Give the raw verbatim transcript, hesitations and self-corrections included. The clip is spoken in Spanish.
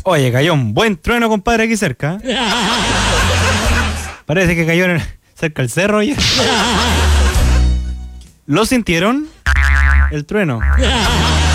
Oye, cayó un buen trueno, compadre, aquí cerca. Parece que cayó en el, cerca del cerro. Oye. ¿Lo sintieron? El trueno.